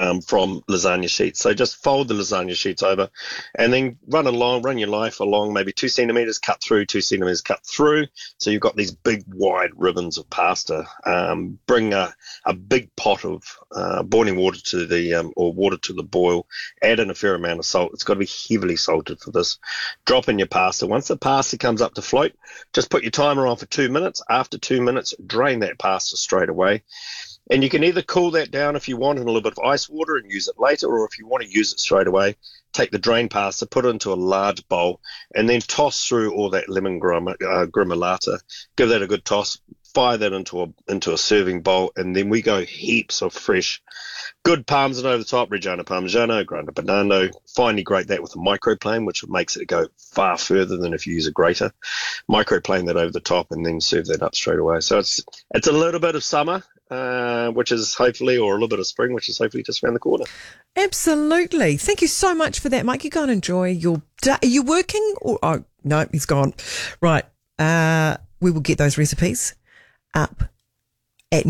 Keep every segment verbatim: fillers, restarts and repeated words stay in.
um, from lasagna sheets. So just fold the lasagna sheets over and then run along, run your knife along maybe two centimetres, cut through, two centimetres, cut through. So you've got these big wide ribbons of pasta. Um, bring a, a big pot of uh, boiling water to the, um, or water to the boil, add in a fair amount of salt. It's got to be heavily salted for this. Drop in your pasta. Once the pasta comes up to float, just put your timer on for two minutes. After two minutes, drain that pasta straight away. And you can either cool that down if you want in a little bit of ice water and use it later, or if you want to use it straight away, take the drained pasta, put it into a large bowl, and then toss through all that lemon grim, uh, gremolata. Give that a good toss. Fire that into a into a serving bowl, and then we go heaps of fresh, good parmesan over the top, Reggiano Parmigiano, Grana Padano. Finally grate that with a microplane, which makes it go far further than if you use a grater. Microplane that over the top, and then serve that up straight away. So it's it's a little bit of summer, uh, which is hopefully, or a little bit of spring, which is hopefully just around the corner. Absolutely. Thank you so much for that, Mike. You go and enjoy your day. Are you working? Or oh no, he's gone. Right. Uh, we will get those recipes up at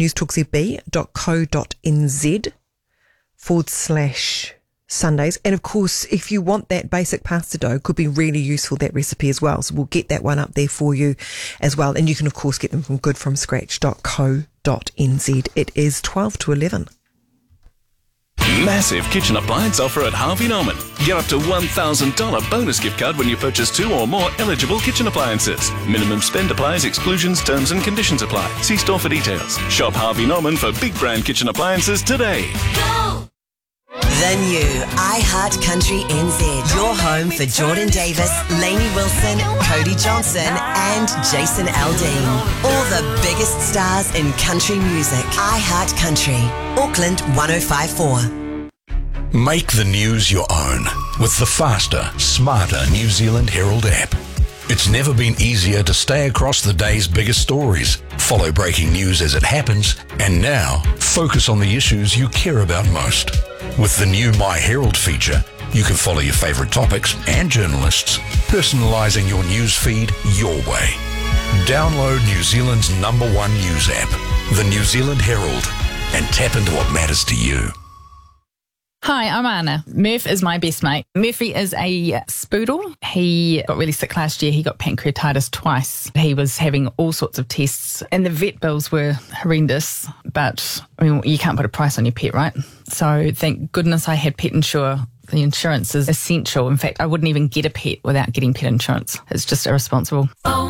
newstalkzb.co.nz forward slash Sundays. And of course, if you want that basic pasta dough, could be really useful, that recipe as well. So we'll get that one up there for you as well. And you can of course get them from good from scratch dot co dot n z. It is twelve to eleven. Massive kitchen appliance offer at Harvey Norman. Get up to one thousand dollars bonus gift card when you purchase two or more eligible kitchen appliances. Minimum spend applies, exclusions, terms and conditions apply. See store for details. Shop Harvey Norman for big brand kitchen appliances today. Go! The new iHeart Country N Z. Your home for Jordan Davis, Lainey Wilson, Cody Johnson and Jason Aldean. All the biggest stars in country music. iHeart Country. Auckland one oh five point four. Make the news your own with the faster, smarter New Zealand Herald app. It's never been easier to stay across the day's biggest stories, follow breaking news as it happens, and now focus on the issues you care about most. With the new My Herald feature, you can follow your favourite topics and journalists, personalising your news feed your way. Download New Zealand's number one news app, the New Zealand Herald, and tap into what matters to you. Hi, I'm Anna. Murph is my best mate. Murphy is a spoodle. He got really sick last year. He got pancreatitis twice. He was having all sorts of tests and the vet bills were horrendous. But, I mean, you can't put a price on your pet, right? So thank goodness I had Pet Insure. The insurance is essential. In fact, I wouldn't even get a pet without getting pet insurance. It's just irresponsible.